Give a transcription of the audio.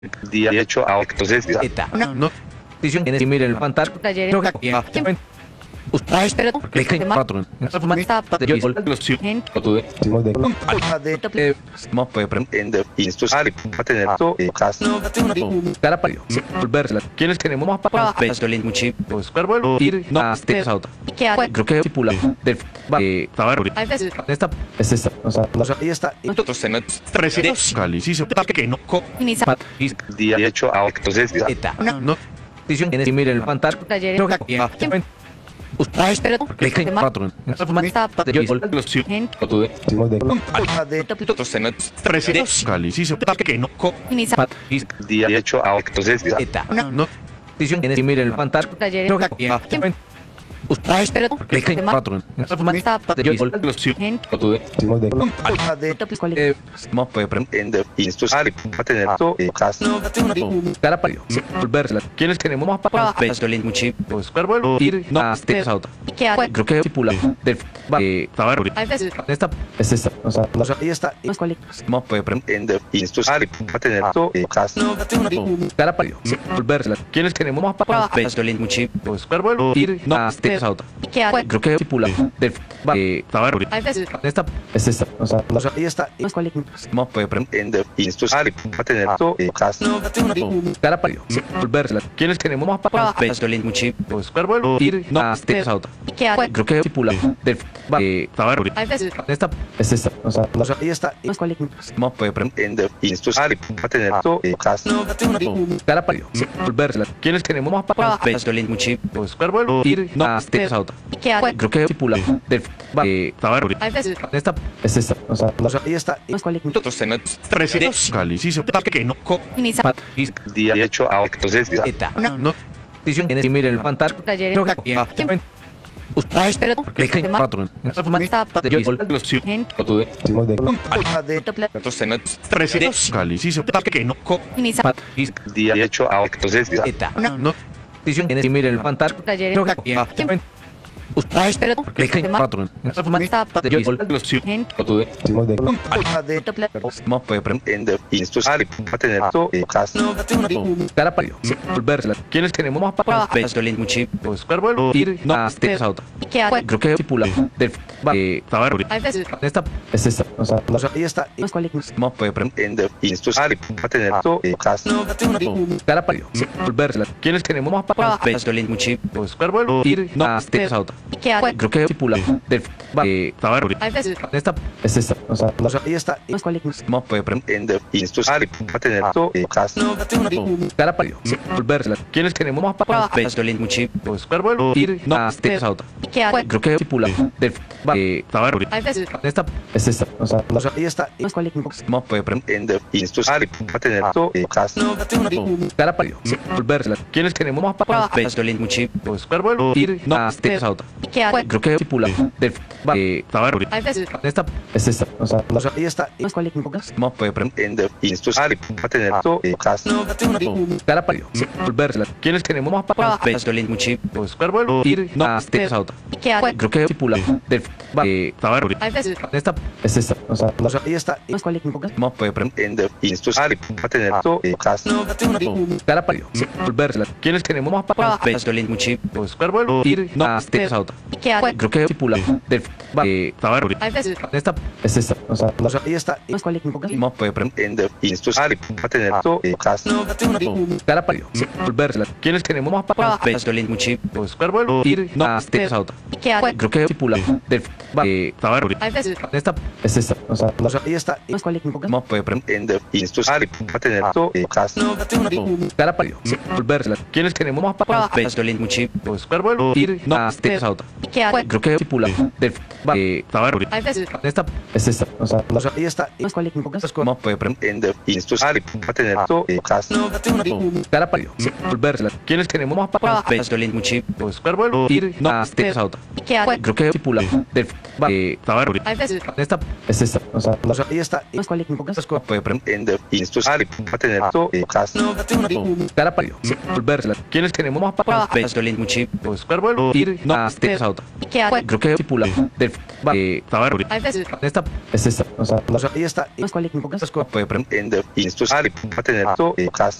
día hecho a entonces Eta. No. Edición en el el pantal. Taller. Creo que Usted Pero patrón. Yo Los chicos. no puede en el institucional a tener todo caso cara para volverse. ¿Quiénes tenemos más para Gasolina muchi. pues cuervo ir no este auto? ¿Qué hago? Creo que tipula del A veces esta Es esta, o sea, no sé. ahí está nosotros en 300 calicis que no inicia día hecho a entonces eta no edición en el pantal. taller. Creo que Pero patrón. Yo los chicos. nosotros en 300 calicis que no inicia día hecho a entonces eta no edición en el pantal. taller. Creo que Pero patrón. Yo los chicos. no puede en el institucional a tener todo caso cara para volverse. ¿Quiénes tenemos más para Gasolina muchi. pues cuervo ir no este auto? ¿Qué hago? Creo que tipula del A veces esta Es esta, o sea, no sé. ahí está no puede en el institucional a tener todo caso cara para volverse. ¿Quiénes tenemos más para Gasolina muchi. pues cuervo ir no este auto? ¿Qué hago? Creo que tipula del A veces esta Es esta, o sea, no sé. ahí está no puede en el institucional a tener todo caso cara para volverse. ¿Quiénes tenemos más para Gasolina muchi. pues cuervo ir no este auto? ¿Qué hago? Creo que tipula del A veces esta Es esta, o sea, no sé. ahí está no puede en el institucional a tener todo caso cara para volverse. ¿Quiénes tenemos más para Gasolina muchi. pues cuervo ir no este auto? ¿Qué hago? Creo que tipula del A veces esta Es esta, o sea, no sé. ahí está nosotros en 300 calicis que no inicia día hecho a entonces eta no edición en el pantal. taller. Creo que Pero patrón. Yo los chicos. nosotros en 300 calicis que no inicia día hecho a entonces eta no edición en el pantal. taller. Creo que Pero patrón. Yo los chicos. no puede en el institucional a tener todo caso cara para volverse. ¿Quiénes tenemos más para Gasolina muchi. pues cuervo ir no este auto? ¿Qué hago? Creo que tipula del A veces esta Es esta, o sea, no sé. ahí está no puede en el institucional a tener todo caso cara para volverse. ¿Quiénes tenemos más para Gasolina muchi. pues cuervo ir no este auto? ¿Qué hago? Creo que tipula del A veces esta Es esta, o sea, no sé. ahí está no puede en el institucional a tener todo caso cara para volverse. ¿Quiénes tenemos más para Gasolina muchi. pues cuervo ir no este auto? ¿Qué hago? Creo que tipula del A veces esta Es esta, o sea, no sé. ahí está no puede en el institucional a tener todo caso cara para volverse. ¿Quiénes tenemos más para Gasolina muchi. pues cuervo ir no este auto? ¿Qué hago? Creo que tipula del A veces esta Es esta, o sea, no sé. ahí está no puede en el institucional a tener todo caso cara para volverse. ¿Quiénes tenemos más para Gasolina muchi. pues cuervo ir no este auto? ¿Qué hago? Creo que tipula del A veces esta Es esta, o sea, no sé. ahí está no puede en el institucional a tener todo caso cara para volverse. ¿Quiénes tenemos más para Gasolina muchi. pues cuervo ir no este auto? ¿Qué hago? Creo que tipula del A veces esta Es esta, o sea, no sé. ahí está no puede en el institucional a tener todo caso cara para volverse. ¿Quiénes tenemos más para Gasolina muchi. pues cuervo ir no este auto? ¿Qué hago? Creo que tipula del A veces esta Es esta, o sea, no sé. ahí está no puede en el institucional a tener todo caso cara para volverse. ¿Quiénes tenemos más para Gasolina muchi. pues cuervo ir no este auto? ¿Qué hago? Creo que tipula del A veces esta Es esta, o sea, no sé. ahí está no puede en el institucional a tener todo caso cara para volverse. ¿Quiénes tenemos más para Gasolina muchi. pues cuervo ir no este auto? ¿Qué hago? Creo que tipula del A veces esta Es esta, o sea, no sé. ahí está no puede en el institucional a tener todo caso cara para volverse. ¿Quiénes tenemos más para Gasolina muchi. pues cuervo ir no este auto? ¿Qué hago? Creo que tipula del A veces esta Es Ahí está. Ahí está. Puede in the institution